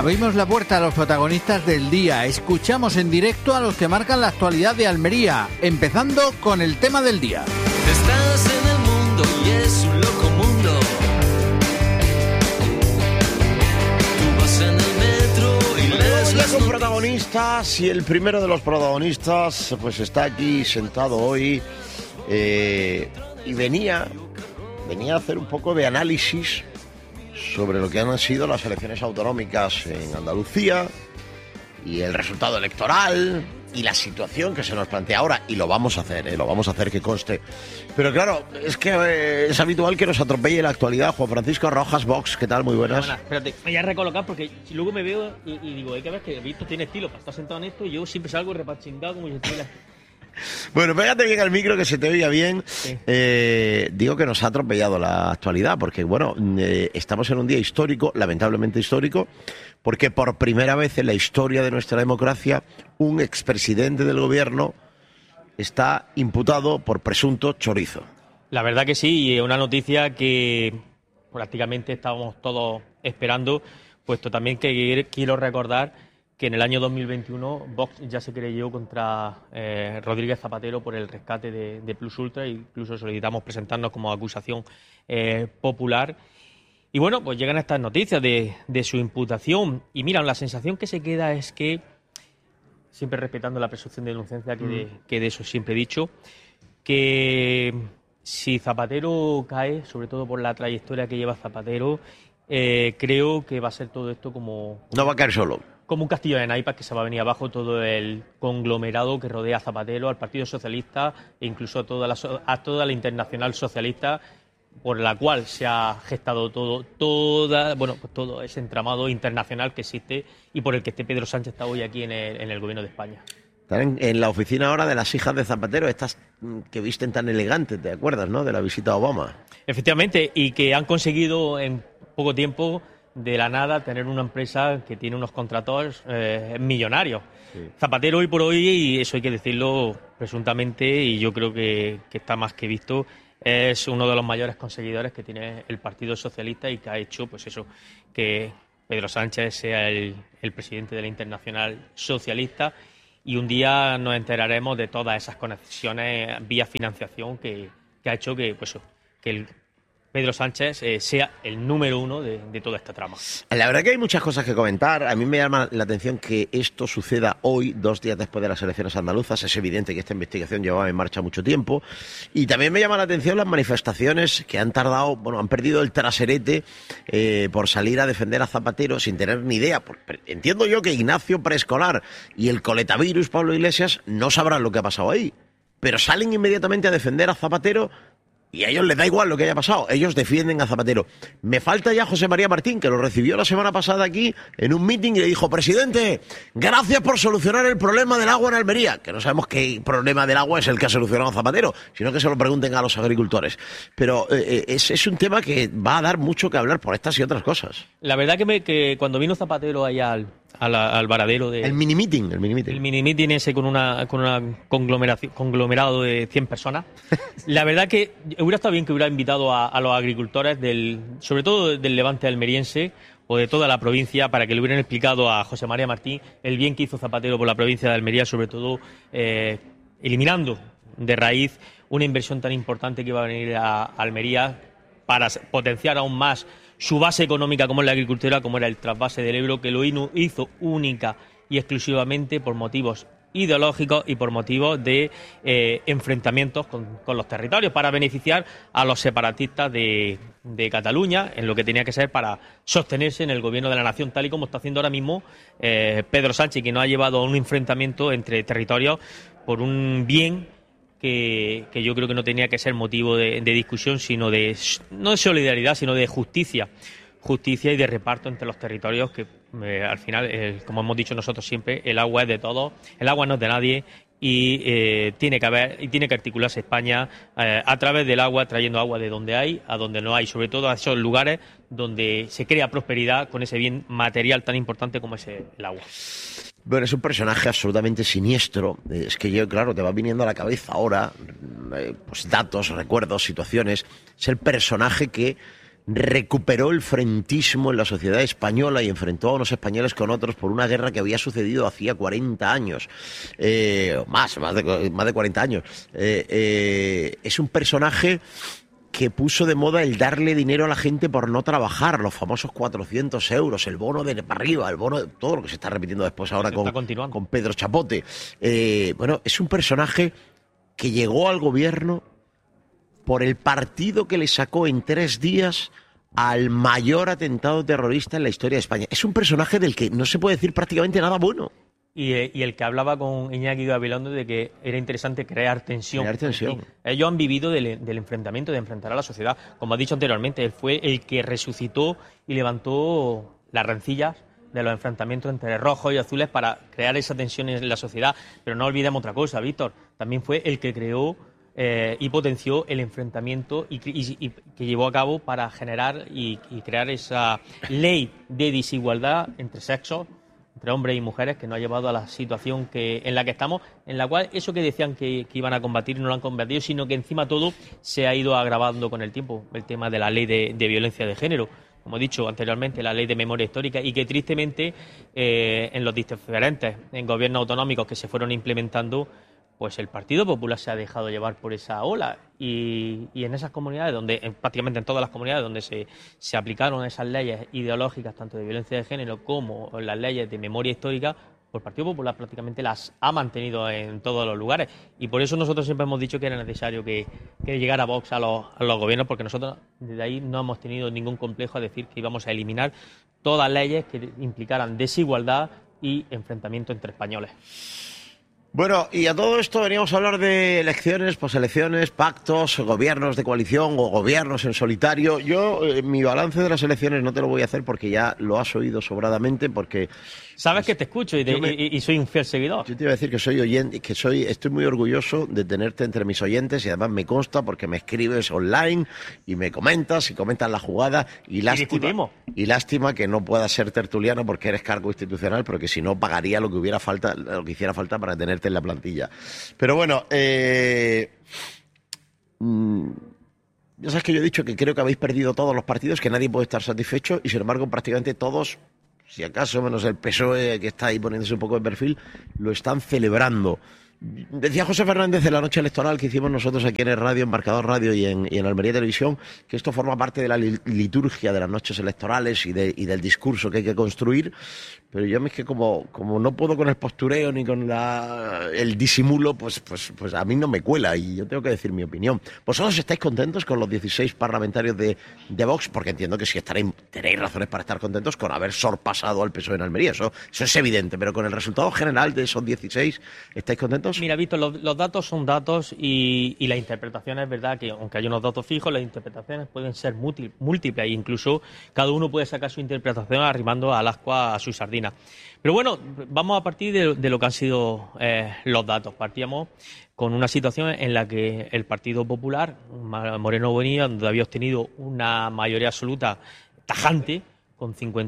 Abrimos la puerta a los protagonistas del día. Escuchamos en directo a los que marcan la actualidad de Almería, empezando con el tema del día. Estás en el mundo y es un loco mundo. Tú vas en el metro y lees las con protagonistas, y el primero de los protagonistas pues está aquí sentado hoy y venía a hacer un poco de análisis sobre lo que han sido las elecciones autonómicas en Andalucía y el resultado electoral y la situación que se nos plantea ahora, y lo vamos a hacer, que conste. Pero claro, es que es habitual que nos atropelle la actualidad. Juan Francisco Rojas, Vox, ¿qué tal? Muy buenas. Espérate, me voy a recolocar porque luego me veo y digo, hay que ver que Víctor tiene estilo para estar sentado en esto y yo siempre salgo repachingado como si estuviera... Bueno, pégate bien al micro, que se te oiga bien. Sí. Digo que nos ha atropellado la actualidad porque, bueno, estamos en un día histórico, lamentablemente histórico, porque por primera vez en la historia de nuestra democracia un expresidente del gobierno está imputado por presunto chorizo. La verdad que sí, y es una noticia que prácticamente estábamos todos esperando, puesto también que quiero recordar que en el año 2021 Vox ya se creyó contra Rodríguez Zapatero por el rescate de Plus Ultra, e incluso solicitamos presentarnos como acusación popular. Y bueno, pues llegan estas noticias de su imputación. Y mira, la sensación que se queda es que, siempre respetando la presunción de inocencia, que de eso siempre he dicho, que si Zapatero cae, sobre todo por la trayectoria que lleva Zapatero, creo que va a ser todo esto como... No va a caer solo. Como un castillo de naipes que se va a venir abajo todo el conglomerado que rodea a Zapatero, al Partido Socialista e incluso a toda la Internacional Socialista, por la cual se ha gestado todo ese entramado internacional que existe y por el que Pedro Sánchez está hoy aquí en el gobierno de España. Están en la oficina ahora de las hijas de Zapatero, estas que visten tan elegantes, ¿te acuerdas, no?, de la visita a Obama. Efectivamente, y que han conseguido en poco tiempo, de la nada, tener una empresa que tiene unos contratos millonarios. Sí. Zapatero hoy por hoy, y eso hay que decirlo presuntamente, y yo creo que está más que visto, es uno de los mayores conseguidores que tiene el Partido Socialista y que ha hecho, pues eso, que Pedro Sánchez sea el presidente de la Internacional Socialista, y un día nos enteraremos de todas esas conexiones vía financiación que ha hecho que el Pedro Sánchez sea el número uno de toda esta trama. La verdad que hay muchas cosas que comentar. A mí me llama la atención que esto suceda hoy, 2 días después de las elecciones andaluzas. Es evidente que esta investigación llevaba en marcha mucho tiempo. Y también me llama la atención las manifestaciones que han tardado, han perdido el traserete por salir a defender a Zapatero sin tener ni idea. Entiendo yo que Ignacio Preescolar y el coletavirus Pablo Iglesias no sabrán lo que ha pasado ahí, pero salen inmediatamente a defender a Zapatero. Y a ellos les da igual lo que haya pasado, ellos defienden a Zapatero. Me falta ya José María Martín, que lo recibió la semana pasada aquí en un meeting y le dijo: presidente, gracias por solucionar el problema del agua en Almería. Que no sabemos qué problema del agua es el que ha solucionado Zapatero, sino que se lo pregunten a los agricultores. Pero es un tema que va a dar mucho que hablar por estas y otras cosas. La verdad que cuando vino Zapatero allá al varadero de... El mini meeting. El mini meeting ese con una conglomerado de 100 personas. La verdad que hubiera estado bien que hubiera invitado a los agricultores, sobre todo del Levante almeriense o de toda la provincia, para que le hubieran explicado a José María Martín el bien que hizo Zapatero por la provincia de Almería, sobre todo eliminando de raíz una inversión tan importante que iba a venir a Almería para potenciar aún más su base económica, como es la agricultura, como era el trasvase del Ebro, que lo hizo única y exclusivamente por motivos ideológicos y por motivos de enfrentamientos con los territorios, para beneficiar a los separatistas de Cataluña, en lo que tenía que ser para sostenerse en el gobierno de la nación, tal y como está haciendo ahora mismo Pedro Sánchez, que nos ha llevado a un enfrentamiento entre territorios por un bien que yo creo que no tenía que ser motivo de discusión, sino no de solidaridad, sino de justicia y de reparto entre los territorios, que al final, como hemos dicho nosotros siempre, el agua es de todos, el agua no es de nadie, y tiene que articularse España a través del agua, trayendo agua de donde hay a donde no hay, sobre todo a esos lugares donde se crea prosperidad con ese bien material tan importante como es el agua. Bueno, es un personaje absolutamente siniestro. Es que claro, te va viniendo a la cabeza ahora pues datos, recuerdos, situaciones. Es el personaje que recuperó el frentismo en la sociedad española y enfrentó a unos españoles con otros por una guerra que había sucedido hacía 40 años, más de 40 años. Es un personaje que puso de moda el darle dinero a la gente por no trabajar, los famosos 400 euros, el bono de para arriba, el bono, todo lo que se está repitiendo después ahora con Pedro Chapote. Bueno, es un personaje que llegó al gobierno por el partido que le sacó en 3 días al mayor atentado terrorista en la historia de España. Es un personaje del que no se puede decir prácticamente nada bueno. Y el que hablaba con Iñaki Gabilondo de que era interesante crear tensión. Crear tensión. Ellos han vivido del enfrentamiento, de enfrentar a la sociedad. Como ha dicho anteriormente, él fue el que resucitó y levantó las rencillas de los enfrentamientos entre rojos y azules para crear esa tensión en la sociedad. Pero no olvidemos otra cosa, Víctor. También fue el que creó y potenció el enfrentamiento y que llevó a cabo para generar y crear esa ley de desigualdad entre sexos, entre hombres y mujeres, que nos ha llevado a la situación en la que estamos, en la cual eso que decían que iban a combatir no lo han combatido, sino que encima todo se ha ido agravando con el tiempo, el tema de la ley de violencia de género, como he dicho anteriormente, la ley de memoria histórica, y que tristemente en los diferentes gobiernos autonómicos que se fueron implementando, pues el Partido Popular se ha dejado llevar por esa ola y en esas comunidades, prácticamente en todas las comunidades donde se aplicaron esas leyes ideológicas, tanto de violencia de género como las leyes de memoria histórica, pues el Partido Popular prácticamente las ha mantenido en todos los lugares. Y por eso nosotros siempre hemos dicho que era necesario que llegara Vox a los gobiernos, porque nosotros desde ahí no hemos tenido ningún complejo a decir que íbamos a eliminar todas leyes que implicaran desigualdad y enfrentamiento entre españoles. Bueno, y a todo esto veníamos a hablar de elecciones, poselecciones, pactos, gobiernos de coalición o gobiernos en solitario. Yo, mi balance de las elecciones no te lo voy a hacer porque ya lo has oído sobradamente, porque... Sabes que te escucho y soy un fiel seguidor. Yo te iba a decir que soy oyente, estoy muy orgulloso de tenerte entre mis oyentes, y además me consta porque me escribes online y me comentas la jugada, y lástima que no puedas ser tertuliano porque eres cargo institucional, porque si no pagaría lo que hiciera falta para tenerte en la plantilla. Pero bueno, ya sabes que yo he dicho que creo que habéis perdido todos los partidos, que nadie puede estar satisfecho, y sin embargo prácticamente todos, si acaso menos el PSOE, que está ahí poniéndose un poco de perfil, lo están celebrando. Decía José Fernández en la noche electoral que hicimos nosotros aquí en el radio, en Marcador Radio y en Almería Televisión, que esto forma parte de la liturgia de las noches electorales y del discurso que hay que construir. Pero yo es que como no puedo con el postureo ni con el disimulo, pues a mí no me cuela, y yo tengo que decir mi opinión. ¿Vosotros estáis contentos con los 16 parlamentarios de Vox? Porque entiendo que sí tenéis razones para estar contentos con haber sorpasado al PSOE en Almería, eso es evidente, pero con el resultado general de esos 16, ¿estáis contentos? Mira, Víctor, los datos son datos y la interpretación es verdad que, aunque hay unos datos fijos, las interpretaciones pueden ser múltiples e incluso cada uno puede sacar su interpretación arrimando al ascua a su sardina. Pero bueno, vamos a partir de lo que han sido los datos. Partíamos con una situación en la que el Partido Popular, Moreno Bonilla, donde había obtenido una mayoría absoluta tajante, con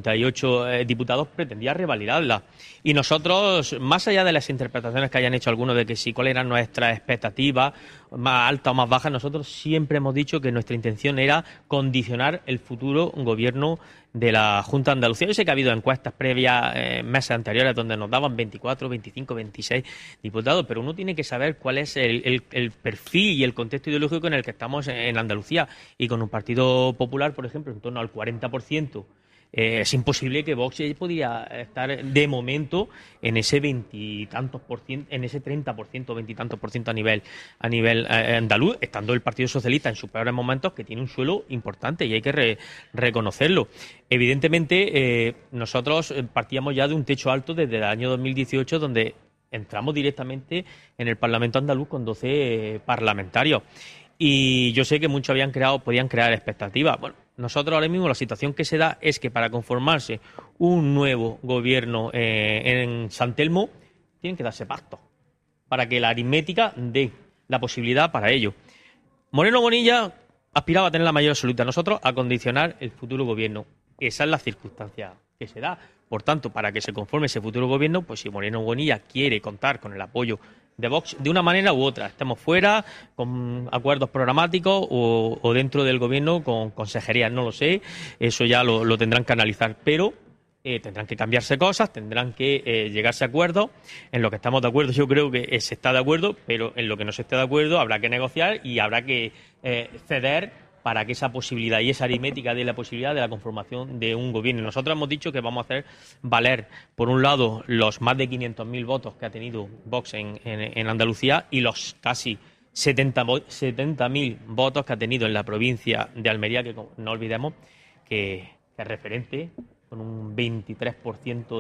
58 diputados, pretendía revalidarla. Y nosotros, más allá de las interpretaciones que hayan hecho algunos de que si cuáles eran nuestras expectativas, más altas o más bajas, nosotros siempre hemos dicho que nuestra intención era condicionar el futuro gobierno de la Junta de Andalucía. Yo sé que ha habido encuestas previas, meses anteriores, donde nos daban 24, 25, 26 diputados, pero uno tiene que saber cuál es el perfil y el contexto ideológico en el que estamos en Andalucía. Y con un Partido Popular, por ejemplo, en torno al 40%, es imposible que Vox podía estar de momento en ese veintitantos por ciento, en ese 30%, veintitantos por ciento a nivel andaluz, estando el Partido Socialista en sus peores momentos, que tiene un suelo importante y hay que reconocerlo. Evidentemente, nosotros partíamos ya de un techo alto desde el año 2018, donde entramos directamente en el Parlamento andaluz con 12 parlamentarios. Y yo sé que muchos podían crear expectativas. Bueno, nosotros ahora mismo la situación que se da es que para conformarse un nuevo gobierno en San Telmo tienen que darse pactos para que la aritmética dé la posibilidad para ello. Moreno Bonilla aspiraba a tener la mayoría absoluta, nosotros a condicionar el futuro gobierno. Esa es la circunstancia que se da. Por tanto, para que se conforme ese futuro gobierno, pues si Moreno Bonilla quiere contar con el apoyo de Vox de una manera u otra, estemos fuera, con acuerdos programáticos o dentro del gobierno con consejerías, no lo sé, eso ya lo tendrán que analizar, pero tendrán que cambiarse cosas, tendrán que llegarse a acuerdos. En lo que estamos de acuerdo yo creo que se está de acuerdo, pero en lo que no se esté de acuerdo habrá que negociar y habrá que ceder para que esa posibilidad y esa aritmética dé la posibilidad de la conformación de un gobierno. Nosotros hemos dicho que vamos a hacer valer, por un lado, los más de 500.000 votos que ha tenido Vox en Andalucía y los casi 70.000 votos que ha tenido en la provincia de Almería, que no olvidemos que es referente, con un 23%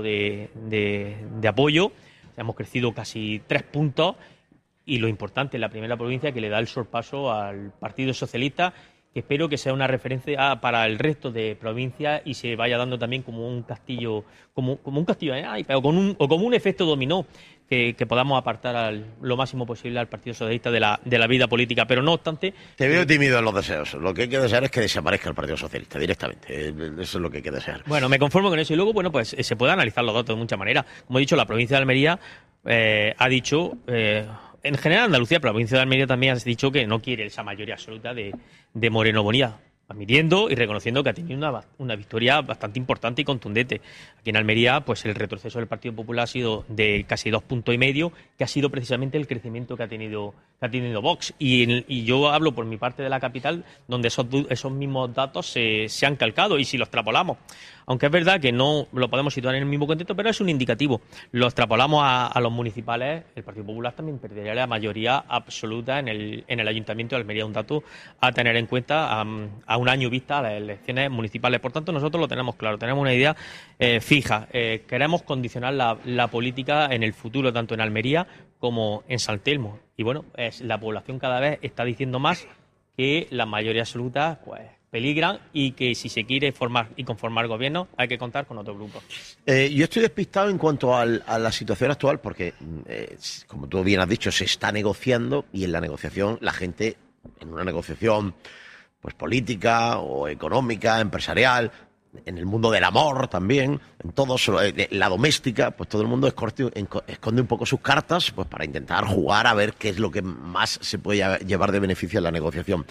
de apoyo. Hemos crecido casi 3 puntos y lo importante, la primera provincia que le da el sorpaso al Partido Socialista, que espero que sea una referencia para el resto de provincias y se vaya dando también como un castillo, como un castillo, pero como un efecto dominó, que podamos apartar lo máximo posible al Partido Socialista de la vida política. Pero no obstante... Te veo tímido en los deseos. Lo que hay que desear es que desaparezca el Partido Socialista directamente. Eso es lo que hay que desear. Bueno, me conformo con eso. Y luego, bueno, pues se puede analizar los datos de muchas maneras. Como he dicho, la provincia de Almería ha dicho... en general Andalucía, pero la provincia de Almería también ha dicho que no quiere esa mayoría absoluta de Moreno Bonilla, admitiendo y reconociendo que ha tenido una victoria bastante importante y contundente. Aquí en Almería, pues el retroceso del Partido Popular ha sido de casi 2,5 puntos, que ha sido precisamente el crecimiento que ha tenido Vox. Y yo hablo por mi parte de la capital, donde esos mismos datos se han calcado, y si los extrapolamos, aunque es verdad que no lo podemos situar en el mismo contexto, pero es un indicativo. Lo extrapolamos a los municipales, el Partido Popular también perdería la mayoría absoluta en el Ayuntamiento de Almería, un dato a tener en cuenta a un año vista a las elecciones municipales. Por tanto, nosotros lo tenemos claro, tenemos una idea fija. Queremos condicionar la política en el futuro, tanto en Almería como en San Telmo. Y bueno, la población cada vez está diciendo más que las mayorías absolutas pues peligran y que si se quiere formar y conformar gobierno hay que contar con otro grupo. Yo estoy despistado en cuanto a la situación actual porque, como tú bien has dicho, se está negociando y en la negociación la gente, en una negociación pues política o económica, empresarial, en el mundo del amor también, en todo, la doméstica, pues todo el mundo esconde un poco sus cartas pues para intentar jugar a ver qué es lo que más se puede llevar de beneficio en la negociación.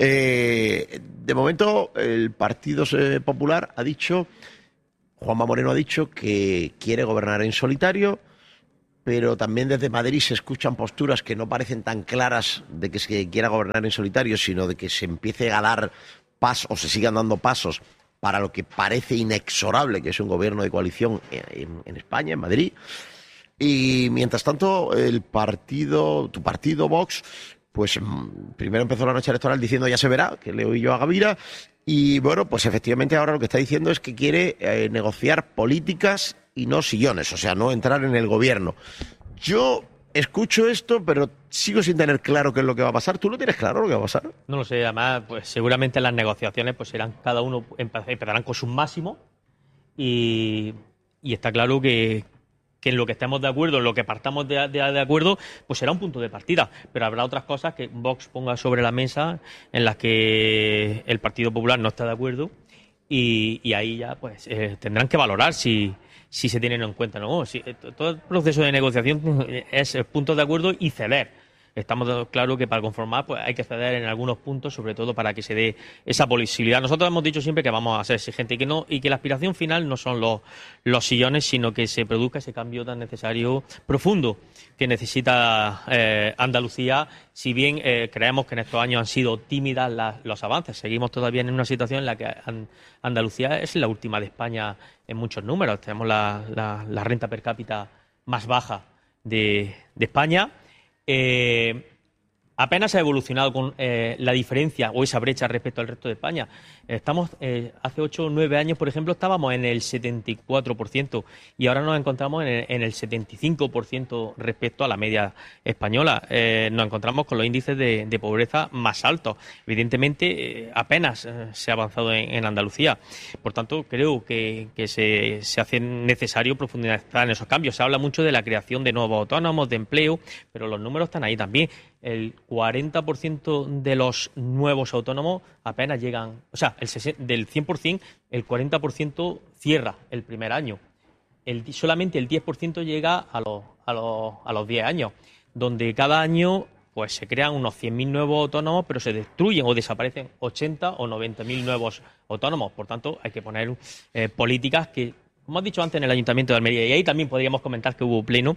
De momento, el Partido Popular ha dicho, Juanma Moreno ha dicho que quiere gobernar en solitario, pero también desde Madrid se escuchan posturas que no parecen tan claras de que se quiera gobernar en solitario, sino de que se empiece a dar pasos o se sigan dando pasos para lo que parece inexorable, que es un gobierno de coalición en España, en Madrid. Y mientras tanto, tu partido, Vox, pues primero empezó la noche electoral diciendo ya se verá, que le oí yo a Gavira, y bueno, pues efectivamente ahora lo que está diciendo es que quiere negociar políticas y no sillones, o sea, no entrar en el gobierno. Yo escucho esto, pero sigo sin tener claro qué es lo que va a pasar. ¿Tú lo tienes claro lo que va a pasar? No lo sé, además, pues seguramente las negociaciones pues serán, cada uno empezarán con sus máximos y está claro que en lo que estemos de acuerdo, en lo que partamos de acuerdo, pues será un punto de partida. Pero habrá otras cosas que Vox ponga sobre la mesa en las que el Partido Popular no está de acuerdo y ahí ya pues tendrán que valorar si se tienen en cuenta, ¿no? Todo el proceso de negociación es puntos de acuerdo y ceder. Estamos claros que para conformar pues hay que ceder en algunos puntos, sobre todo para que se dé esa posibilidad. Nosotros hemos dicho siempre que vamos a ser exigentes y que la aspiración final no son los sillones, sino que se produzca ese cambio tan necesario, profundo, que necesita Andalucía. Si bien creemos que en estos años han sido tímidas los avances, seguimos todavía en una situación en la que Andalucía es la última de España en muchos números. Tenemos la renta per cápita más baja de España. Apenas ha evolucionado con la diferencia o esa brecha respecto al resto de España. Estamos hace 8 o 9 años, por ejemplo, estábamos en el 74% y ahora nos encontramos en el 75% respecto a la media española. Nos encontramos con los índices de pobreza más altos. Evidentemente, apenas se ha avanzado en Andalucía. Por tanto, creo que se hace necesario profundizar en esos cambios. Se habla mucho de la creación de nuevos autónomos, de empleo, pero los números están ahí también. El 40% de los nuevos autónomos apenas llegan, o sea, del 100%, el 40% cierra el primer año. Solamente el 10% llega a los 10 años. donde cada año pues se crean unos 100.000 nuevos autónomos, pero se destruyen o desaparecen 80 o 90.000 nuevos autónomos. Por tanto, hay que poner políticas que, como has dicho antes, en el Ayuntamiento de Almería, y ahí también podríamos comentar que hubo pleno,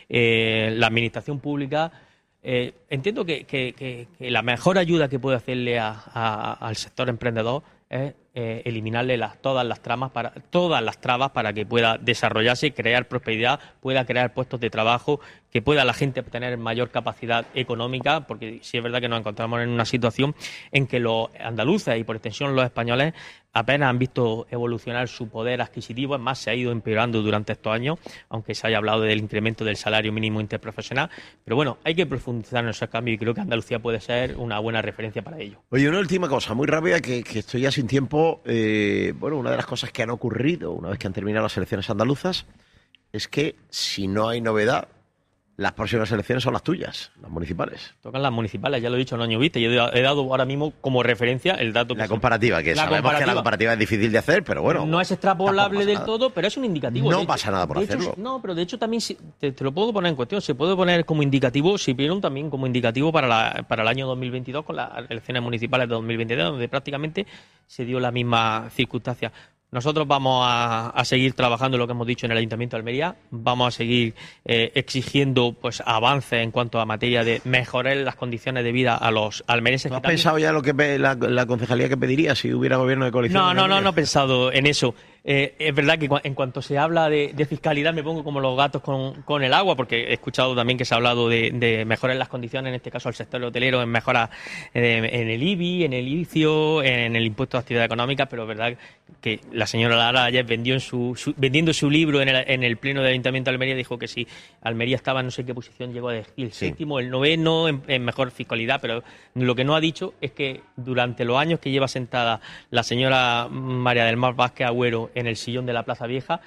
la Administración Pública. Entiendo que la mejor ayuda que puede hacerle al sector emprendedor es eliminarle todas las trabas para que pueda desarrollarse, crear prosperidad, pueda crear puestos de trabajo, que pueda la gente obtener mayor capacidad económica, porque sí es verdad que nos encontramos en una situación en que los andaluces y por extensión los españoles apenas han visto evolucionar su poder adquisitivo, es más, se ha ido empeorando durante estos años, aunque se haya hablado del incremento del salario mínimo interprofesional. Pero bueno, hay que profundizar en esos cambios y creo que Andalucía puede ser una buena referencia para ello. Oye, una última cosa, muy rápida, que estoy ya sin tiempo. Bueno, una de las cosas que han ocurrido una vez que han terminado las elecciones andaluzas es que, si no hay novedad, las próximas elecciones son las tuyas, las municipales. Tocan las municipales, ya lo he dicho en año vista. Yo he dado ahora mismo como referencia el dato. La comparativa, que sabemos que la comparativa es difícil de hacer, pero bueno. No es extrapolable del todo, pero es un indicativo. No pasa nada por hacerlo. No, pero de hecho también te lo puedo poner en cuestión. Se puede poner como indicativo, si vieron también como indicativo para el año 2022 con las elecciones municipales de 2022, donde prácticamente se dio la misma circunstancia. Nosotros vamos a seguir trabajando lo que hemos dicho en el Ayuntamiento de Almería, vamos a seguir exigiendo pues avances en cuanto a materia de mejorar las condiciones de vida a los almerienses. ¿Tú has pensado ya lo que la concejalía que pediría si hubiera gobierno de coalición? No he pensado en eso. Es verdad que en cuanto se habla de fiscalidad me pongo como los gatos con el agua, porque he escuchado también que se ha hablado de mejorar las condiciones, en este caso al sector hotelero, en mejoras en el IBI, en el ICIO, en el impuesto de actividad económica, pero es verdad que la señora Lara ayer vendiendo su libro en el pleno del Ayuntamiento de Almería, dijo que si Almería estaba en no sé qué posición, llegó a decir el séptimo, el noveno en mejor fiscalidad, pero lo que no ha dicho es que durante los años que lleva sentada la señora María del Mar Vázquez Agüero en el sillón de la Plaza Vieja,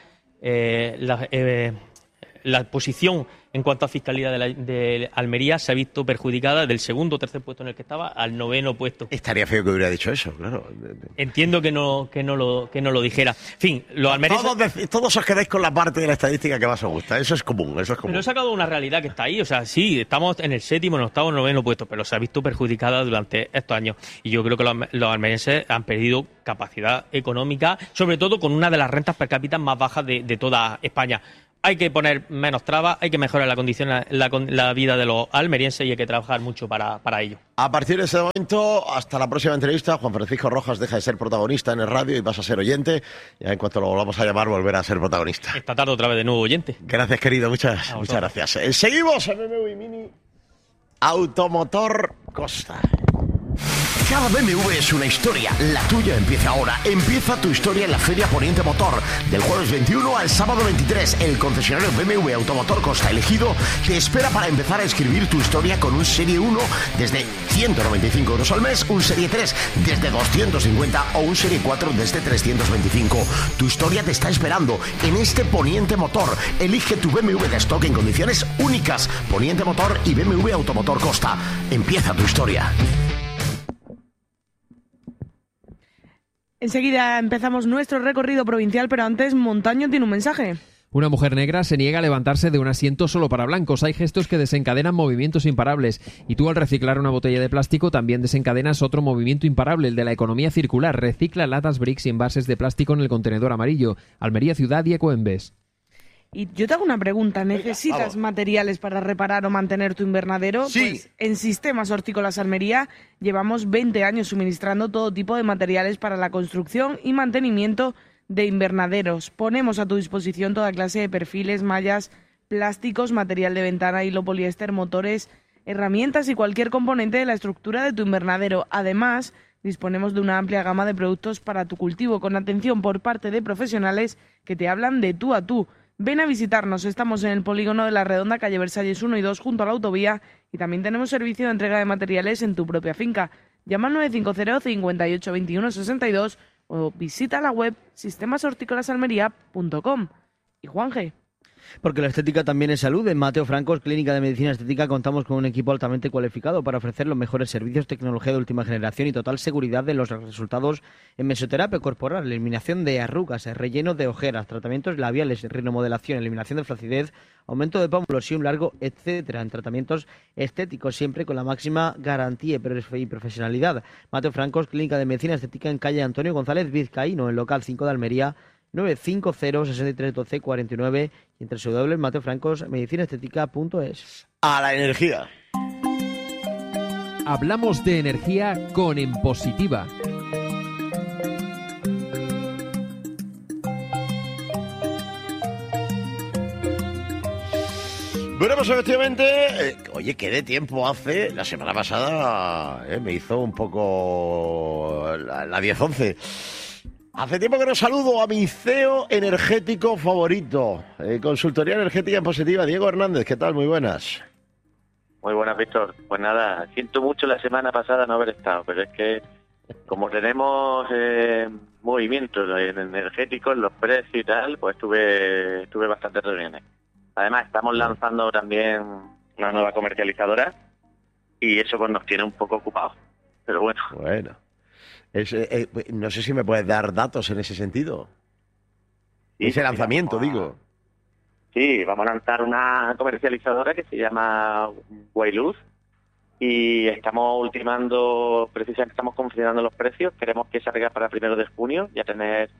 la posición en cuanto a fiscalidad de Almería se ha visto perjudicada del segundo o tercer puesto en el que estaba al noveno puesto. Estaría feo que hubiera dicho eso, claro. Entiendo que no lo dijera. En fin, los almerienses... Todos os quedáis con la parte de la estadística que más os gusta. Eso es común. Pero he sacado una realidad que está ahí. O sea, sí, estamos en el séptimo, en el octavo, en el noveno puesto, pero se ha visto perjudicada durante estos años. Y yo creo que los almerienses han perdido capacidad económica, sobre todo con una de las rentas per cápita más bajas de toda España. Hay que poner menos trabas, hay que mejorar la vida de los almerienses y hay que trabajar mucho para ello. A partir de ese momento, hasta la próxima entrevista, Juan Francisco Rojas deja de ser protagonista en el radio y vas a ser oyente. Ya en cuanto lo volvamos a llamar, volverá a ser protagonista. Esta tarde otra vez de nuevo oyente. Gracias, querido. Muchas gracias. Seguimos en BMW Mini Automotor Costa. Cada BMW es una historia, la tuya empieza ahora. Empieza tu historia en la Feria Poniente Motor. Del jueves 21 al sábado 23, el concesionario BMW Automotor Costa elegido te espera para empezar a escribir tu historia con un Serie 1 desde 195 euros al mes, un Serie 3 desde 250 o un Serie 4 desde 325. Tu historia te está esperando en este Poniente Motor. Elige tu BMW de stock en condiciones únicas. Poniente Motor y BMW Automotor Costa. Empieza tu historia. Enseguida empezamos nuestro recorrido provincial, pero antes Montaño tiene un mensaje. Una mujer negra se niega a levantarse de un asiento solo para blancos. Hay gestos que desencadenan movimientos imparables. Y tú, al reciclar una botella de plástico, también desencadenas otro movimiento imparable, el de la economía circular. Recicla latas, bricks y envases de plástico en el contenedor amarillo. Almería Ciudad y Ecoembes. Y yo te hago una pregunta, ¿necesitas materiales para reparar o mantener tu invernadero? Sí. Pues en Sistemas Hortícolas Almería llevamos 20 años suministrando todo tipo de materiales para la construcción y mantenimiento de invernaderos. Ponemos a tu disposición toda clase de perfiles, mallas, plásticos, material de ventana, hilo poliéster, motores, herramientas y cualquier componente de la estructura de tu invernadero. Además, disponemos de una amplia gama de productos para tu cultivo, con atención por parte de profesionales que te hablan de tú a tú. Ven a visitarnos, estamos en el polígono de La Redonda, calle Versalles 1 y 2, junto a la autovía, y también tenemos servicio de entrega de materiales en tu propia finca. Llama al 950 58 21 62 o visita la web sistemashorticolasalmería.com. Y Juanje. Porque la estética también es salud. En Mateo Francos, Clínica de Medicina Estética, contamos con un equipo altamente cualificado para ofrecer los mejores servicios, tecnología de última generación y total seguridad de los resultados en mesoterapia corporal, eliminación de arrugas, relleno de ojeras, tratamientos labiales, rinomodelación, eliminación de flacidez, aumento de pómulos y un largo, etcétera, en tratamientos estéticos, siempre con la máxima garantía y profesionalidad. Mateo Francos, Clínica de Medicina Estética, en calle Antonio González Vizcaíno, en local 5 de Almería, 950-6312-49 y entre www.mateofrancosmedicinaestética.es. A la energía. Hablamos de energía con En Positiva. Bueno, pues efectivamente, oye, qué de tiempo hace. La semana pasada me hizo un poco la 10-11. Hace tiempo que no saludo a mi CEO energético favorito. Consultoría energética en Positiva, Diego Hernández. ¿Qué tal? Muy buenas. Muy buenas, Víctor. Pues nada, siento mucho la semana pasada no haber estado, pero es que como tenemos movimientos energéticos, los precios y tal, pues tuve bastantes reuniones. Además, estamos lanzando también una nueva comercializadora y eso pues nos tiene un poco ocupados. Pero bueno. Bueno. No sé si me puedes dar datos en ese sentido. Sí, ese lanzamiento, digo. Sí, vamos a lanzar una comercializadora que se llama Wailuz y estamos ultimando, precisamente estamos confirmando los precios. Queremos que salga para 1 de junio, ya tener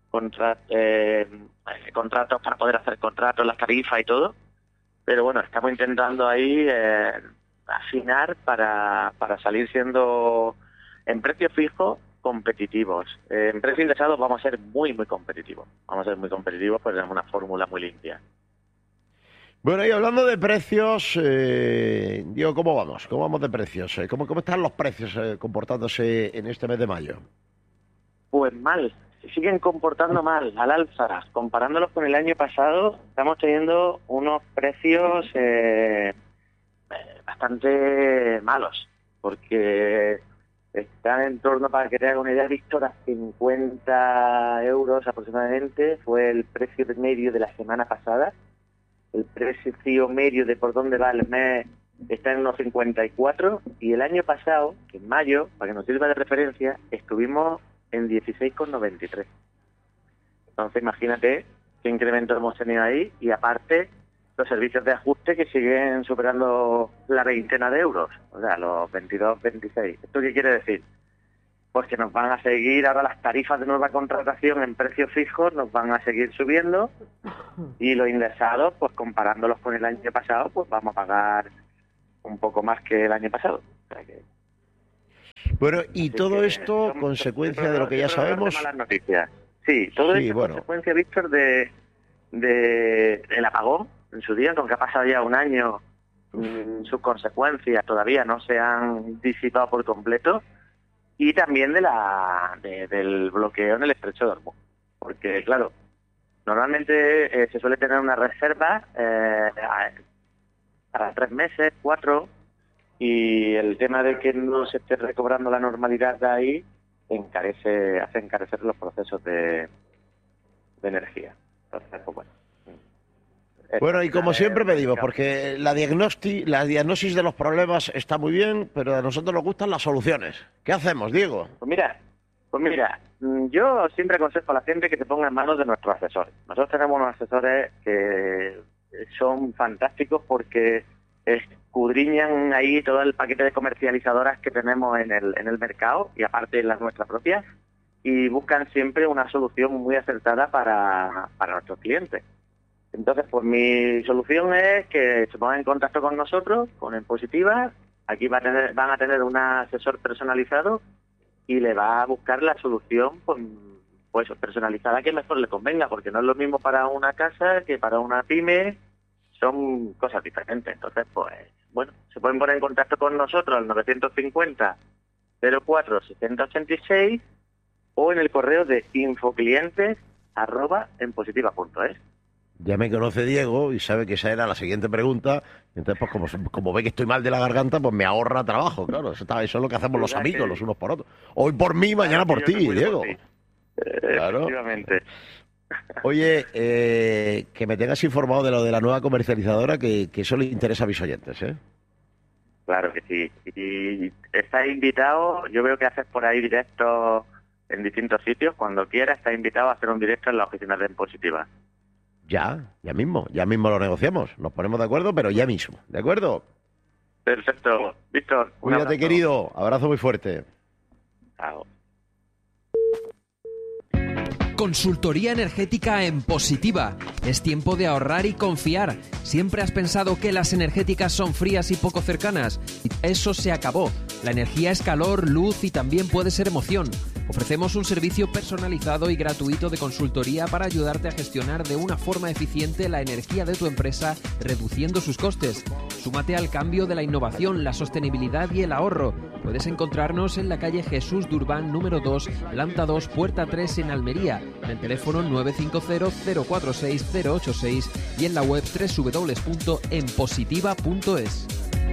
contratos para poder hacer contratos, las tarifas y todo. Pero bueno, estamos intentando ahí afinar para salir siendo en precio fijo competitivos. En precio ingresado vamos a ser muy competitivos. Vamos a ser muy competitivos porque tenemos una fórmula muy limpia. Bueno, y hablando de precios, Diego, ¿cómo vamos? ¿Cómo vamos de precios? ¿Cómo están los precios comportándose en este mes de mayo? Pues mal. Se siguen comportando mal, al alza. Comparándolos con el año pasado, estamos teniendo unos precios bastante malos. Porque están en torno, para que te haga una idea, Víctor, a 50 euros aproximadamente. Fue el precio medio de la semana pasada. El precio medio de por dónde va el mes está en unos 54. Y el año pasado, en mayo, para que nos sirva de referencia, estuvimos en 16,93. Entonces, imagínate qué incremento hemos tenido ahí. Y aparte, los servicios de ajuste que siguen superando la veintena de euros, o sea, los 22, 26. ¿Esto qué quiere decir? Pues que nos van a seguir ahora las tarifas de nueva contratación en precios fijos, nos van a seguir subiendo y los indexados, pues comparándolos con el año pasado, pues vamos a pagar un poco más que el año pasado. O sea que... Bueno, y todo esto consecuencia de lo que ya sabemos. Malas noticias. Sí, todo esto consecuencia, Víctor, del apagón en su día, aunque ha pasado ya un año, sus consecuencias todavía no se han disipado por completo, y también del bloqueo en el estrecho de Hormuz. Porque, claro, normalmente se suele tener una reserva para 3 meses, 4, y el tema de que no se esté recobrando la normalidad de ahí hace encarecer los procesos de energía. Entonces, pues bueno. Bueno, y como siempre pedimos, porque la diagnosis de los problemas está muy bien, pero a nosotros nos gustan las soluciones. ¿Qué hacemos, Diego? Pues mira, yo siempre aconsejo a la gente que se ponga en manos de nuestros asesores. Nosotros tenemos unos asesores que son fantásticos porque escudriñan ahí todo el paquete de comercializadoras que tenemos en el mercado y aparte en las nuestras propias, y buscan siempre una solución muy acertada para nuestros clientes. Entonces, pues mi solución es que se pongan en contacto con nosotros, con En Positiva. Aquí van a tener un asesor personalizado y le va a buscar la solución pues personalizada que mejor le convenga, porque no es lo mismo para una casa que para una pyme, son cosas diferentes. Entonces, pues bueno, se pueden poner en contacto con nosotros al 950 04 6086 o en el correo de infoclientes@enpositiva.es. Ya me conoce Diego y sabe que esa era la siguiente pregunta. Entonces, pues como ve que estoy mal de la garganta, pues me ahorra trabajo, claro. Eso es lo que hacemos los amigos, los unos por otros. Hoy por mí, mañana por ti, Diego. Claro. Efectivamente. Oye, que me tengas informado de lo de la nueva comercializadora, que eso le interesa a mis oyentes, ¿eh? Claro que sí. Y estáis invitados, yo veo que haces por ahí directos en distintos sitios. Cuando quieras, estás invitado a hacer un directo en la oficina de En Positiva. Ya mismo lo negociamos. Nos ponemos de acuerdo, pero ya mismo, ¿de acuerdo? Perfecto. Víctor, un Cuídate, abrazo. querido. Abrazo muy fuerte. Chao. Consultoría energética en Positiva. Es tiempo de ahorrar y confiar. ¿Siempre has pensado que las energéticas son frías y poco cercanas? Eso se acabó. La energía es calor, luz y también puede ser emoción. Ofrecemos un servicio personalizado y gratuito de consultoría para ayudarte a gestionar de una forma eficiente la energía de tu empresa, reduciendo sus costes. Súmate al cambio de la innovación, la sostenibilidad y el ahorro. Puedes encontrarnos en la calle Jesús Durbán número 2, planta 2, puerta 3 en Almería, en el teléfono 950-046-086 y en la web www.enpositiva.es.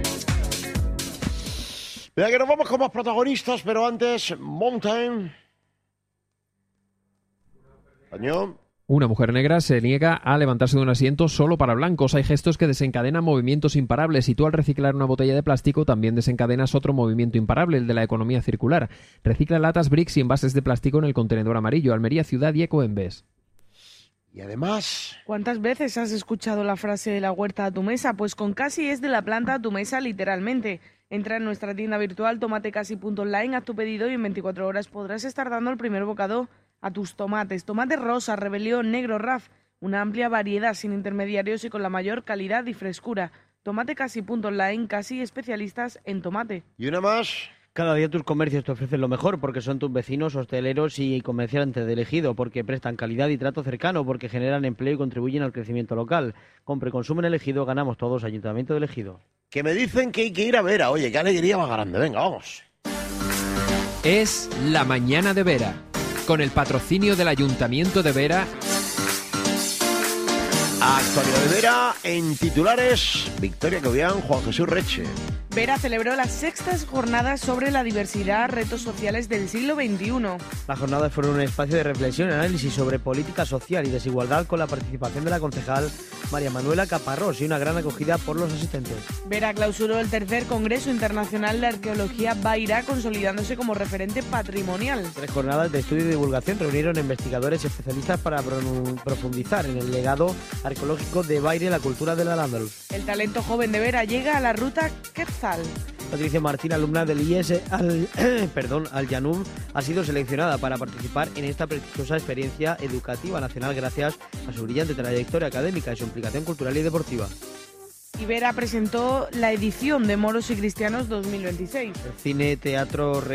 Mira que nos vamos con más protagonistas, pero antes, Mountain. Año. Una mujer negra se niega a levantarse de un asiento solo para blancos. Hay gestos que desencadenan movimientos imparables y tú al reciclar una botella de plástico también desencadenas otro movimiento imparable, el de la economía circular. Recicla latas, bricks y envases de plástico en el contenedor amarillo. Almería, Ciudad y Ecoembes. Y además... ¿Cuántas veces has escuchado la frase de la huerta a tu mesa? Pues con Casi es de la planta a tu mesa literalmente. Entra en nuestra tienda virtual tomatecasi.online, haz tu pedido y en 24 horas podrás estar dando el primer bocado a tus tomates. Tomate rosa, rebelión, negro, RAF. Una amplia variedad sin intermediarios y con la mayor calidad y frescura. Tomatecasi.online, Casi especialistas en tomate. ¿Y una más? Cada día tus comercios te ofrecen lo mejor porque son tus vecinos, hosteleros y comerciantes de elegido, porque prestan calidad y trato cercano, porque generan empleo y contribuyen al crecimiento local. Compre y consume en Elegido, ganamos todos, Ayuntamiento de Elegido. Que me dicen que hay que ir a Vera. Oye, qué alegría más grande. Venga, vamos. Es La Mañana de Vera. Con el patrocinio del Ayuntamiento de Vera. Actualidad de Vera en titulares. Victoria Cobian, Juan Jesús Reche. Vera celebró las 6ª jornadas sobre la diversidad, retos sociales del siglo XXI. Las jornadas fueron un espacio de reflexión y análisis sobre política social y desigualdad con la participación de la concejal María Manuela Caparrós y una gran acogida por los asistentes. Vera clausuró el 3er Congreso Internacional de Arqueología Baira, consolidándose como referente patrimonial. 3 jornadas de estudio y divulgación reunieron a investigadores y especialistas para profundizar en el legado arqueológico de Baira y la cultura del Al-Ándalus. El talento joven de Vera llega a la ruta Quetzal. Patricia Martín, alumna del IES Al-Yanum, ha sido seleccionada para participar en esta prestigiosa experiencia educativa nacional gracias a su brillante trayectoria académica y su implicación cultural y deportiva. Y Vera presentó la edición de Moros y Cristianos 2026. El cine, teatro,